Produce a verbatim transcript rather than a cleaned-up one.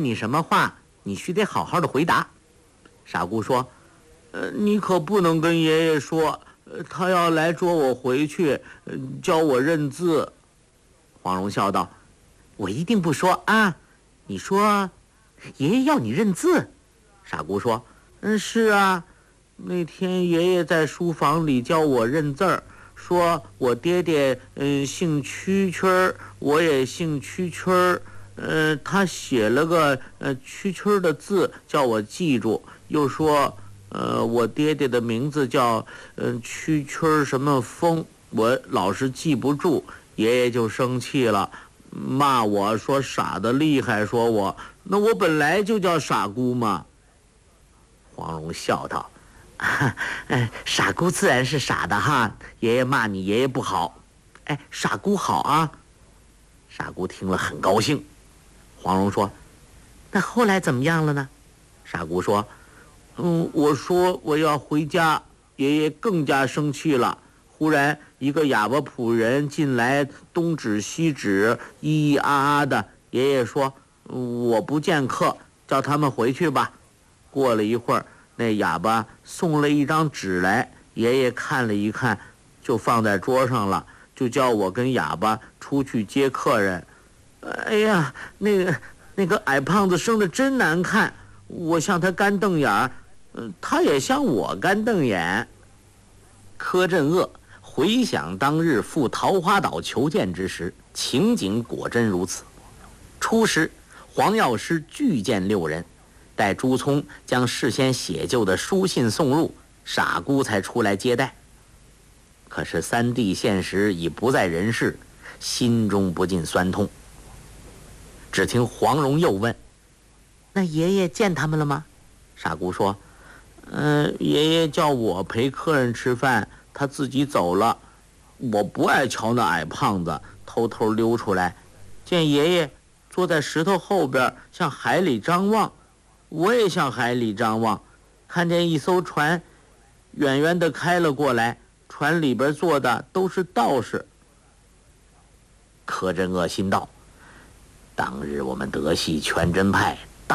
你什么话，你须得好好的回答。傻姑说：“呃，你可不能跟爷爷说，呃，他要来捉我回去，呃，教我认字。”黄蓉笑道：“我一定不说啊。你说，爷爷要你认字？”傻姑说：“嗯，是啊，那天爷爷在书房里教我认字儿，说我爹爹嗯姓蛐蛐儿，我也姓蛐蛐儿，呃，他写了个呃蛐蛐儿的字，叫我记住，又说呃我爹爹的名字叫嗯、呃、蛐蛐儿什么风，我老是记不住，爷爷就生气了，骂我说傻的厉害，说我那我本来就叫傻姑嘛。”黄蓉笑道：“哎，傻姑自然是傻的哈，爷爷骂你，爷爷不好。哎，傻姑好啊。”傻姑听了很高兴。黄蓉说：“那后来怎么样了呢？”傻姑说：“嗯，我说我要回家，爷爷更加生气了。忽然一个哑巴仆人进来，东指西指，咿咿啊啊的。爷爷说，我不见客，叫他们回去吧。”过了一会儿，那哑巴送了一张纸来，爷爷看了一看，就放在桌上了，就叫我跟哑巴出去接客人。哎呀，那个那个矮胖子生得真难看，我向他干瞪眼儿，呃，他也向我干瞪眼。柯镇恶回想当日赴桃花岛求见之时，情景果真如此。初时，黄药师拒见六人，待朱聪将事先写就的书信送入，傻姑才出来接待。可是三弟现时已不在人世，心中不禁酸痛。只听黄蓉又问：“那爷爷见他们了吗？”傻姑说：“嗯、呃，爷爷叫我陪客人吃饭，他自己走了。我不爱瞧那矮胖子，偷偷溜出来，见爷爷坐在石头后边向海里张望，我也向海里张望，看见一艘船远远地开了过来，船里边坐的都是道士。”柯镇恶心道：“当日我们德系全真派